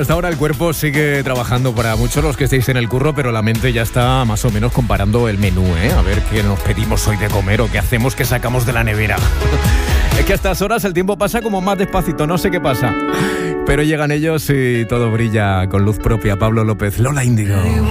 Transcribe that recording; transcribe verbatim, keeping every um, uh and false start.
hasta ahora el cuerpo sigue trabajando para muchos los que estéis en el curro, pero la mente ya está más o menos comparando el menú, ¿eh? A ver qué nos pedimos hoy de comer o qué hacemos, qué sacamos de la nevera. Es que a estas horas el tiempo pasa como más despacito, no sé qué pasa. Pero llegan ellos y todo brilla con luz propia. Pablo López, Lola Índigo.